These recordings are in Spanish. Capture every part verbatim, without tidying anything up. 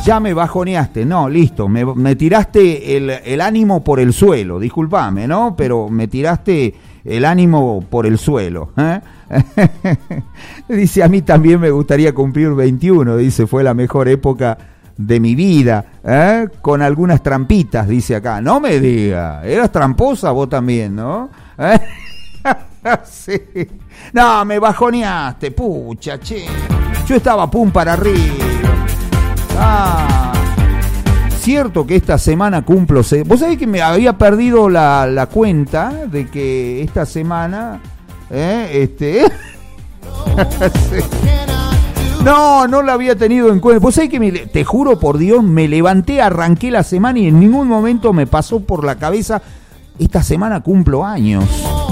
Ya me bajoneaste, no, listo, me, me tiraste el, el ánimo por el suelo, discúlpame, ¿no? Pero me tiraste el ánimo por el suelo, ¿eh? Dice, a mí también me gustaría cumplir veintiuno, dice, fue la mejor época de mi vida, ¿eh? Con algunas trampitas, dice acá. No me diga, eras tramposa vos también, ¿no? ¿Eh? Sí. No, me bajoneaste, pucha, che. Yo estaba pum para arriba. Ah, cierto que esta semana cumplo. Se... Vos sabés que me había perdido la, la cuenta de que esta semana, eh, este, sí. No, no la había tenido en cuenta. Vos sabés que me, te juro por Dios, me levanté, arranqué la semana y en ningún momento me pasó por la cabeza. Esta semana cumplo años.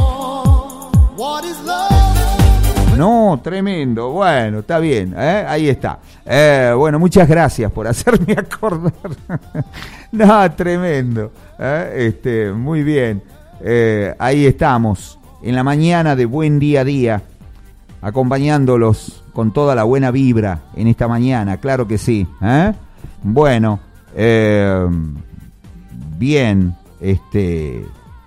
No, tremendo. Bueno, está bien, ¿eh? Ahí está. Eh, bueno, muchas gracias por hacerme acordar. No, tremendo. ¿eh? Este, muy bien. Eh, ahí estamos, en la mañana de Buen Día a Día, acompañándolos con toda la buena vibra en esta mañana, claro que sí. ¿eh? Bueno, eh, bien, este...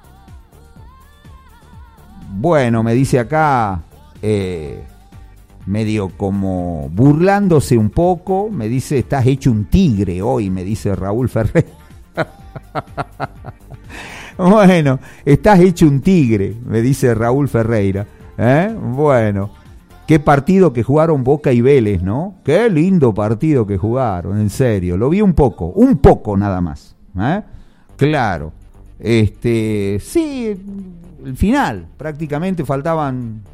Bueno, me dice acá... Eh, medio como burlándose un poco, me dice, estás hecho un tigre hoy, me dice Raúl Ferreira. Bueno, estás hecho un tigre, me dice Raúl Ferreira. ¿Eh? Bueno, qué partido que jugaron Boca y Vélez, ¿no? Qué lindo partido que jugaron, en serio, lo vi un poco, un poco nada más. ¿Eh? Claro, este, sí, el final, prácticamente faltaban